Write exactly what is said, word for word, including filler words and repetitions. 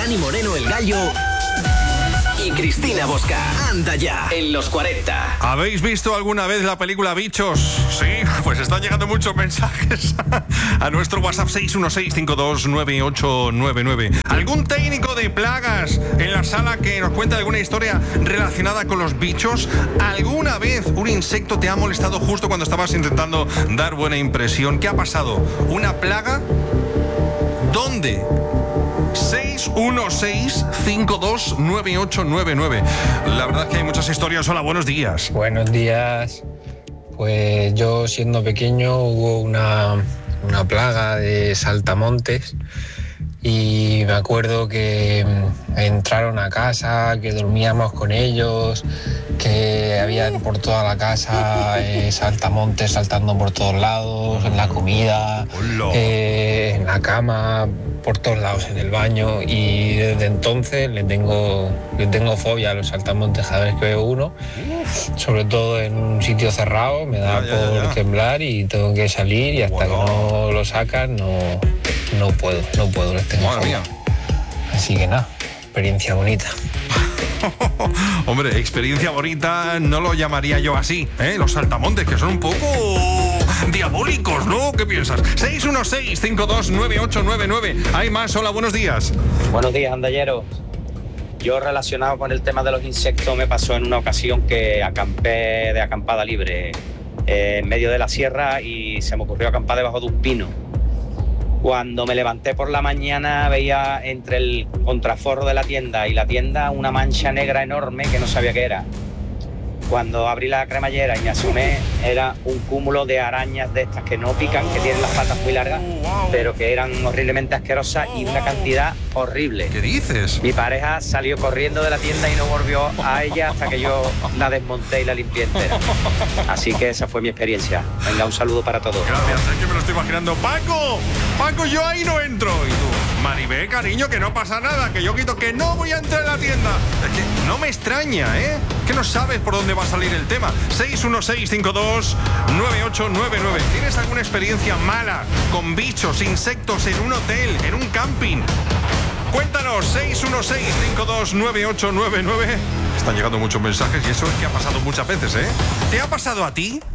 Dani Moreno, el Gallo, y Cristina Bosca. Anda ya, en los cuarenta. ¿Habéis visto alguna vez la película Bichos? Sí, pues están llegando muchos mensajes a nuestro WhatsApp seis uno seis, cinco dos nueve ocho nueve nueve. ¿Algún técnico de plagas en la sala que nos cuente alguna historia relacionada con los bichos? ¿Alguna vez un insecto te ha molestado justo cuando estabas intentando dar buena impresión? ¿Qué ha pasado? ¿Una plaga? ¿Dónde? seis uno seis, cinco dos nueve ocho nueve nueve. La verdad es que hay muchas historias. Hola, buenos días. Buenos días. Pues yo, siendo pequeño, hubo una, una plaga de saltamontes y me acuerdo que entraron a casa, que dormíamos con ellos, que había por toda la casa eh, saltamontes saltando por todos lados, en la comida, eh, en la cama, por todos lados, en el baño, y desde entonces le tengo, le tengo fobia a los saltamontes. Cada vez que veo uno, sobre todo en un sitio cerrado, me da ya, ya, por ya. temblar y tengo que salir, y hasta Wow. que no lo sacan no, no puedo, no puedo, les tengo Madre fobia. mía. Así que nada, experiencia bonita. Hombre, experiencia bonita no lo llamaría yo así, ¿eh? Los saltamontes, que son un poco diabólicos, ¿no? ¿Qué piensas? seis uno seis, cinco dos nueve ocho nueve nueve. Hay más. Hola, buenos días. Buenos días, andalleros. Yo, relacionado con el tema de los insectos, me pasó en una ocasión que acampé de acampada libre eh, en medio de la sierra y se me ocurrió acampar debajo de un pino. Cuando me levanté por la mañana veía entre el contraforro de la tienda y la tienda una mancha negra enorme que no sabía qué era. Cuando abrí la cremallera y me asomé, era un cúmulo de arañas de estas que no pican, que tienen las patas muy largas, pero que eran horriblemente asquerosas y una cantidad horrible. ¿Qué dices? Mi pareja salió corriendo de la tienda y no volvió a ella hasta que yo la desmonté y la limpié entera. Así que esa fue mi experiencia. Venga, un saludo para todos. Gracias, es que me lo estoy imaginando. ¡Paco! ¡Paco, yo ahí no entro! Y tú, Maribel, cariño, que no pasa nada, que yo quito, que no voy a entrar en la tienda. Es que no me extraña, ¿eh? Que no sabes por dónde va a salir el tema. seis uno seis, cinco dos nueve ocho nueve nueve. ¿Tienes alguna experiencia mala con bichos, insectos en un hotel, en un camping? Cuéntanos, seis uno seis, cinco dos nueve ocho nueve nueve. Están llegando muchos mensajes y eso es que ha pasado muchas veces, ¿eh? ¿Te ha pasado a ti?